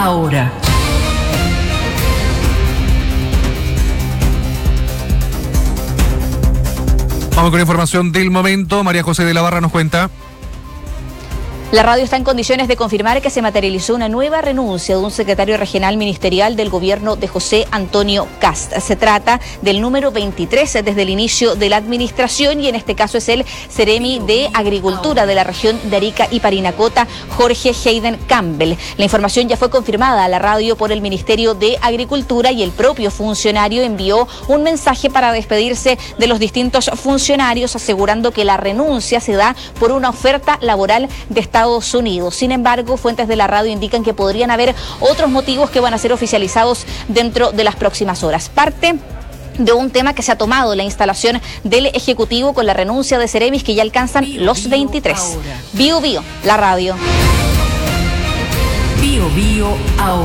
Ahora. Vamos con información del momento. María José de la Barra nos cuenta. La radio está en condiciones de confirmar que se materializó una nueva renuncia de un secretario regional ministerial del gobierno de José Antonio Kast. Se trata del número 23 desde el inicio de la administración y en este caso es el Seremi de Agricultura de la región de Arica y Parinacota, Jorge Hayden Campbell. La información ya fue confirmada a la radio por el Ministerio de Agricultura y el propio funcionario envió un mensaje para despedirse de los distintos funcionarios, asegurando que la renuncia se da por una oferta laboral de Estados Unidos. Sin embargo, fuentes de la radio indican que podrían haber otros motivos que van a ser oficializados dentro de las próximas horas. Parte de un tema que se ha tomado la instalación del Ejecutivo con la renuncia de Seremis que ya alcanzan los 23. Bio, la radio. Bio ahora.